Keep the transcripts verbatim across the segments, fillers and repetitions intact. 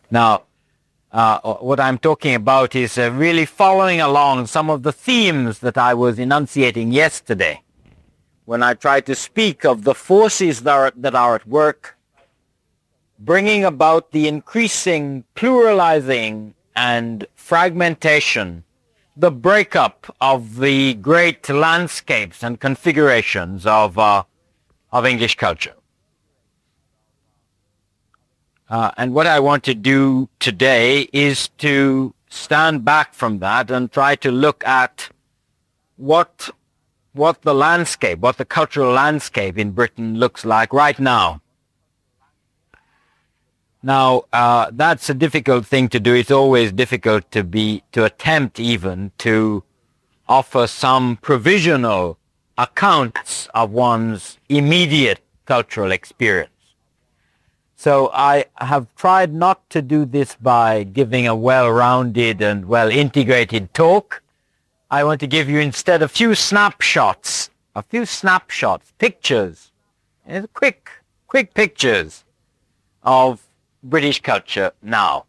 Now, uh, what I'm talking about is uh, really following along some of the themes that I was enunciating yesterday when I tried to speak of the forces that are, that are at work, bringing about the increasing pluralizing and fragmentation, the breakup of the great landscapes and configurations of, uh, of English culture. Uh, and what I want to do today is to stand back from that and try to look at what, what the landscape, what the cultural landscape in Britain looks like right now. Now, uh, that's a difficult thing to do. It's always difficult to be, to attempt even to offer some provisional accounts of one's immediate cultural experience. So I have tried not to do this by giving a well-rounded and well-integrated talk. I want to give you instead a few snapshots, a few snapshots, pictures, quick, quick pictures of British culture now.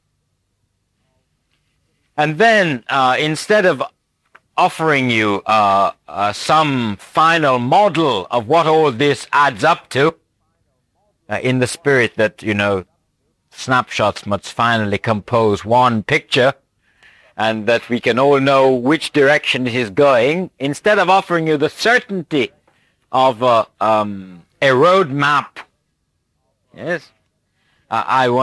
And then uh, instead of offering you uh, uh, some final model of what all this adds up to, uh, in the spirit that, you know, snapshots must finally compose one picture and that we can all know which direction it is going, instead of offering you the certainty of uh, um, a road map, yes, uh, I want